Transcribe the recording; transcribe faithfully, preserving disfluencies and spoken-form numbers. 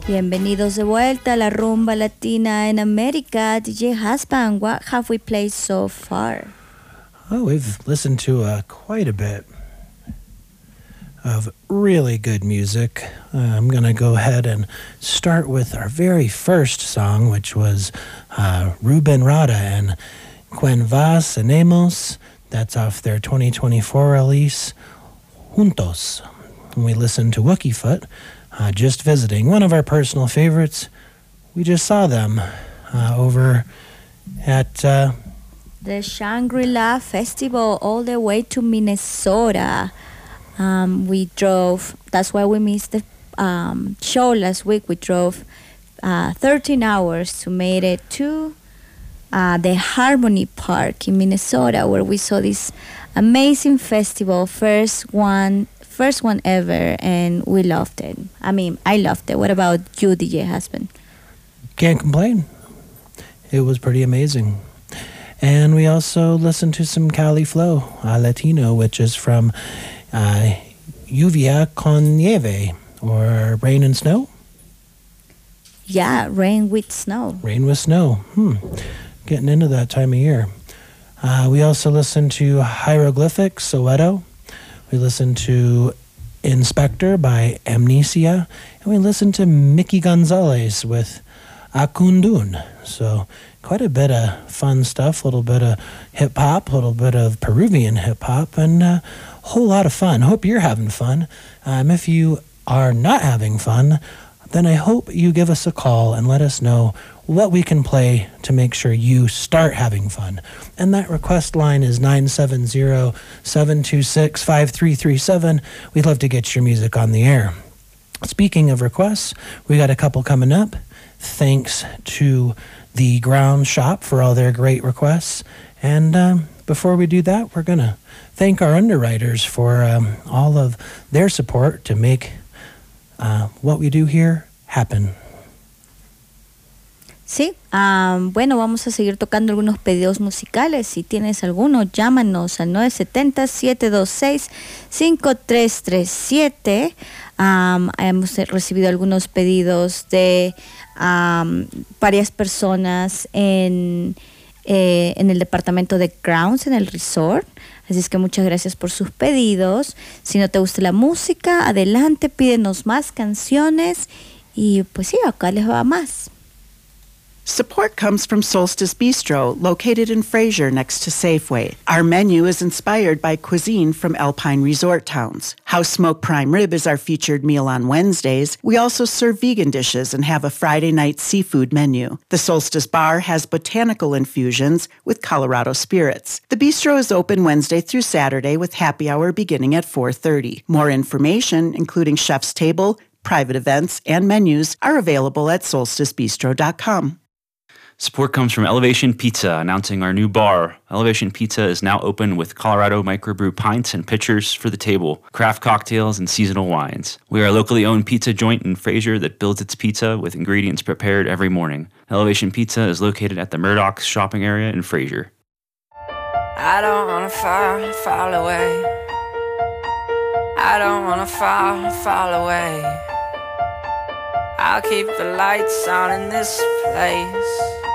Bienvenidos de vuelta a la rumba latina en América. D J Haspan, what have we played so far? Oh, we've listened to uh, quite a bit of really good music. Uh, I'm going to go ahead and start with our very first song, which was uh, Ruben Rada and Quen Vas Tenemos. That's off their twenty twenty-four release, Juntos. And we listened to Wookie Foot, uh, Just Visiting, one of our personal favorites. We just saw them uh, over at Uh, the Shangri-La Festival all the way to Minnesota. Um, we drove, that's why we missed the um, show last week. We drove uh, thirteen hours to make it to uh, the Harmony Park in Minnesota, where we saw this amazing festival, first one, first one ever, and we loved it. I mean, I loved it. What about you, D J Husband? Can't complain. It was pretty amazing. And we also listened to some Cali Flow, uh, Latino, which is from uh, Lluvia con Nieve, or Rain and Snow? Yeah, Rain with Snow. Rain with Snow. Hmm. Getting into that time of year. Uh, we also listened to Hieroglyphic, Soweto. We listened to Inspector by Amnesia. And we listened to Mickey Gonzalez with Akundun. So quite a bit of fun stuff, a little bit of hip-hop, a little bit of Peruvian hip-hop, and a whole lot of fun. Hope you're having fun. Um, if you are not having fun, then I hope you give us a call and let us know what we can play to make sure you start having fun. And that request line is nine seven zero, seven two six, five three three seven. We'd love to get your music on the air. Speaking of requests, we got a couple coming up. Thanks to the Ground Shop for all their great requests. And um, before we do that, we're going to thank our underwriters for um, all of their support to make uh, what we do here happen. Sí, um, bueno, vamos a seguir tocando algunos pedidos musicales. Si tienes alguno, llámanos al nueve siete cero, siete dos seis, cinco tres tres siete. Um, hemos recibido algunos pedidos de um, varias personas en, eh, en el departamento de Grounds, en el resort. Así es que muchas gracias por sus pedidos. Si no te gusta la música, adelante, pídenos más canciones. Y pues sí, acá les va más. Support comes from Solstice Bistro, located in Fraser next to Safeway. Our menu is inspired by cuisine from Alpine resort towns. House Smoked Prime Rib is our featured meal on Wednesdays. We also serve vegan dishes and have a Friday night seafood menu. The Solstice Bar has botanical infusions with Colorado spirits. The bistro is open Wednesday through Saturday with happy hour beginning at four thirty. More information, including chef's table, private events, and menus, are available at solstice bistro dot com. Support comes from Elevation Pizza, announcing our new bar. Elevation Pizza is now open with Colorado microbrew pints and pitchers for the table, craft cocktails, and seasonal wines. We are a locally owned pizza joint in Fraser that builds its pizza with ingredients prepared every morning. Elevation Pizza is located at the Murdoch's shopping area in Fraser. I don't wanna fall, fall away. I don't wanna fall, fall away. I'll keep the lights on in this place.